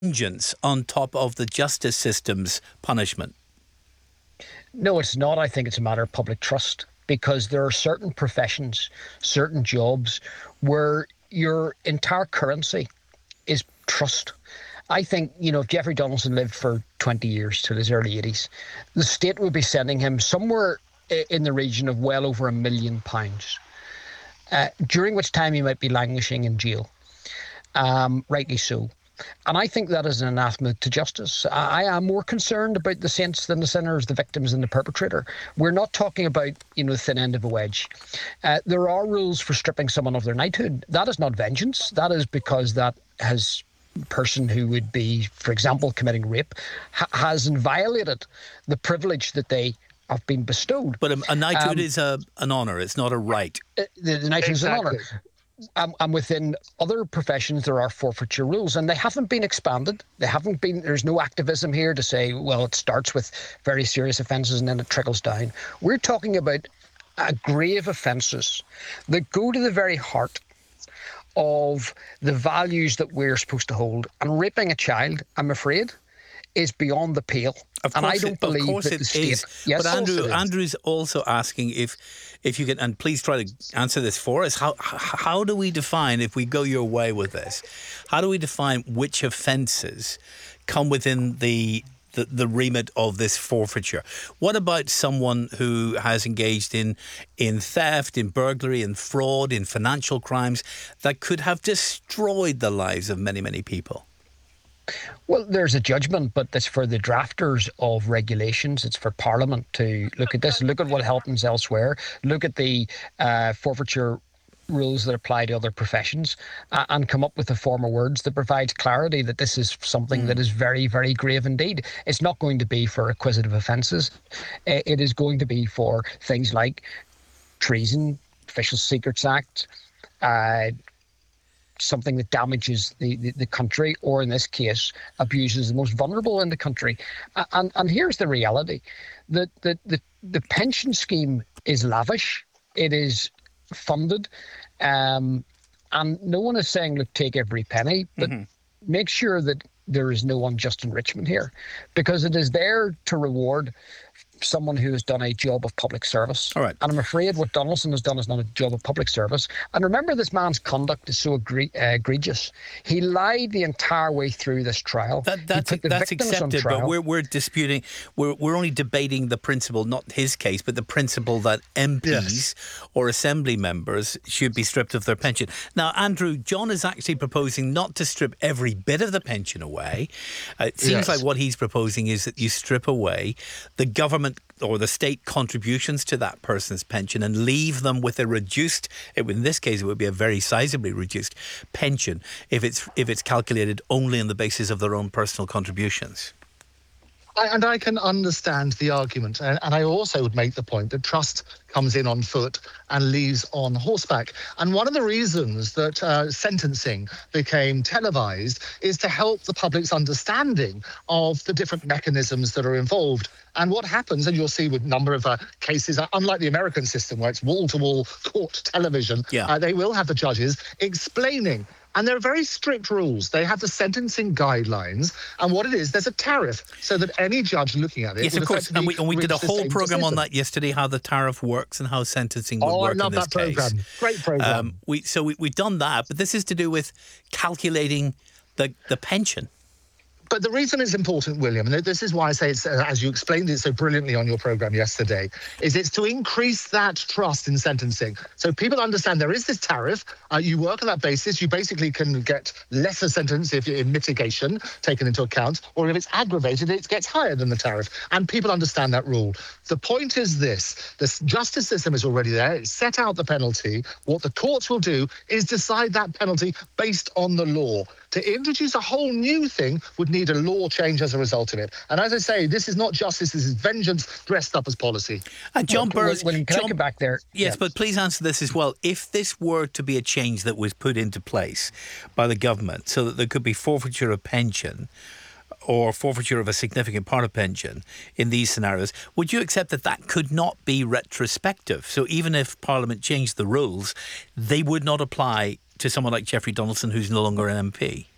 vengeance on top of the justice system's punishment? No, it's not. I think it's a matter of public trust, because there are certain professions, certain jobs where your entire currency is trust. I think, if Jeffrey Donaldson lived for 20 years till his early 80s, the state would be sending him somewhere in the region of well over £1 million, during which time he might be languishing in jail. Rightly so. And I think that is an anathema to justice. I am more concerned about the saints than the sinners, the victims than the perpetrator. We're not talking about, the thin end of a wedge. There are rules for stripping someone of their knighthood. That is not vengeance. That is because that person who would be, for example, committing rape, has violated the privilege that they have been bestowed. But a knighthood is an honour. It's not a right. The knighthood is an honour. And within other professions, there are forfeiture rules, and they haven't been expanded. There's no activism here to say, well, it starts with very serious offences and then it trickles down. We're talking about grave offences that go to the very heart of the values that we're supposed to hold. And raping a child, I'm afraid, is beyond the pale. And I don't believe that the state... Yes, but Andrew's also asking if you can, and please try to answer this for us, how do we define, if we go your way with this, how do we define which offences come within the remit of this forfeiture? What about someone who has engaged in theft, in burglary, in fraud, in financial crimes that could have destroyed the lives of many, many people? Well, there's a judgment, but it's for the drafters of regulations. It's for Parliament to look at this, look at what happens elsewhere, look at the forfeiture rules that apply to other professions, and come up with a form of words that provides clarity that this is something that is very, very grave indeed. It's not going to be for acquisitive offences. It is going to be for things like treason, Official Secrets Act, something that damages the country, or in this case, abuses the most vulnerable in the country. And here's the reality. The pension scheme is lavish. It is funded. And no one is saying, look, take every penny, but make sure that there is no unjust enrichment here, because it is there to reward someone who has done a job of public service. All right. And I'm afraid what Donaldson has done is not a job of public service. And remember, this man's conduct is so egregious. He lied the entire way through this trial. That's accepted, but we're disputing, we're only debating the principle, not his case, but the principle that MPs or assembly members should be stripped of their pension. Now, Andrew, John is actually proposing not to strip every bit of the pension away. It seems like what he's proposing is that you strip away the government or the state contributions to that person's pension and leave them with a reduced, in this case it would be a very sizably reduced pension if it's calculated only on the basis of their own personal contributions. And I can understand the argument. And I also would make the point that trust comes in on foot and leaves on horseback. And one of the reasons that sentencing became televised is to help the public's understanding of the different mechanisms that are involved. And what happens, and you'll see with a number of cases, unlike the American system where it's wall-to-wall court television, they will have the judges explaining. And there are very strict rules. They have the sentencing guidelines. And what it is, there's a tariff so that any judge looking at it... Yes, of course. And we did a whole programme on that yesterday, how the tariff works and how sentencing will work in this case. I love that programme. Great programme. We've done that, but this is to do with calculating the pension. But the reason it's important, William, and this is why I say it's, as you explained it so brilliantly on your programme yesterday, is it's to increase that trust in sentencing. So people understand there is this tariff. You work on that basis. You basically can get lesser sentence if in mitigation taken into account, or if it's aggravated, it gets higher than the tariff. And people understand that rule. The point is this. The justice system is already there. It's set out the penalty. What the courts will do is decide that penalty based on the law. To introduce a whole new thing would need a law change as a result of it. And as I say, this is not justice, this is vengeance dressed up as policy. John Burroughs... Can I get back there? Yes, but please answer this as well. If this were to be a change that was put into place by the government so that there could be forfeiture of pension or forfeiture of a significant part of pension in these scenarios, would you accept that that could not be retrospective? So even if Parliament changed the rules, they would not apply to someone like Jeffrey Donaldson, who's no longer an MP?